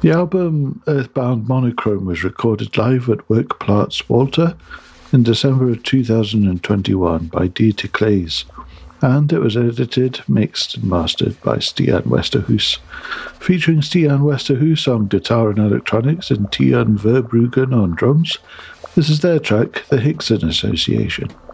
The album Earthbound Monochrome was recorded live at Werkplatz Walter in December of 2021 by Dieter Claes, and it was edited, mixed and mastered by Stian Westerhuis, featuring Stian Westerhuis on guitar and electronics and Tian Verbruggen on drums. This is their track, The Hickson Association.